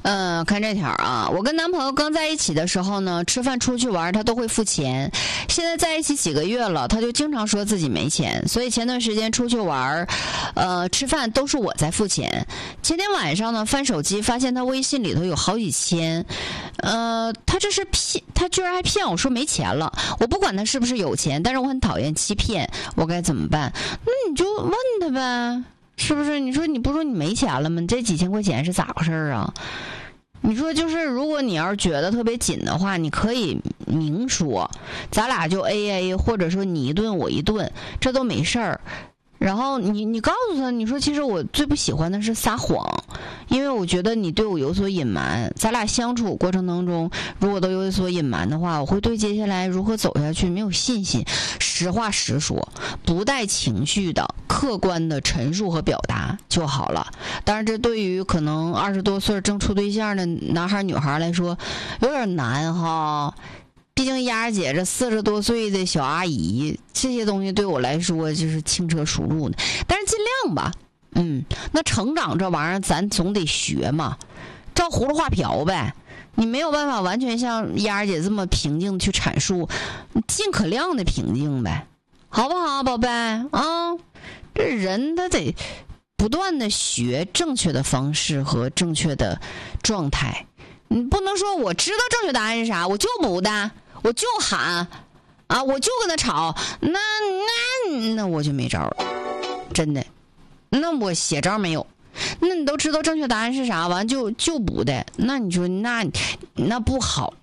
看这条啊，我跟男朋友刚在一起的时候呢，吃饭出去玩他都会付钱。现在在一起几个月了，他就经常说自己没钱，所以前段时间出去玩，吃饭都是我在付钱。前天晚上呢，翻手机发现他微信里头有好几千，他居然还骗我说没钱了。我不管他是不是有钱，但是我很讨厌欺骗，我该怎么办？那你就问他呗。是不是？你说你不说你没钱了吗？这几千块钱是咋回事啊？你说就是，如果你要是觉得特别紧的话，你可以明说，咱俩就 AA， 或者说你一顿我一顿，这都没事儿。然后你告诉他，你说其实我最不喜欢的是撒谎，因为我觉得你对我有所隐瞒，咱俩相处过程当中，如果都有所隐瞒的话，我会对接下来如何走下去没有信心。实话实说，不带情绪的客观的陈述和表达就好了。当然这对于可能20多岁正处对象的男孩女孩来说有点难哈，毕竟丫姐这40多岁的小阿姨，这些东西对我来说就是轻车熟路的，但是尽量吧。那成长这玩意儿咱总得学嘛，照葫芦画瓢呗。你没有办法完全像丫姐这么平静去阐述，尽可量的平静呗，好不好，宝贝啊？这人他得不断的学正确的方式和正确的状态，你不能说我知道正确答案是啥，我就不的，我就喊啊，我就跟他吵，那我就没招了，真的。那我写招没有，那你都知道正确答案是啥，完就补的，那你说那不好，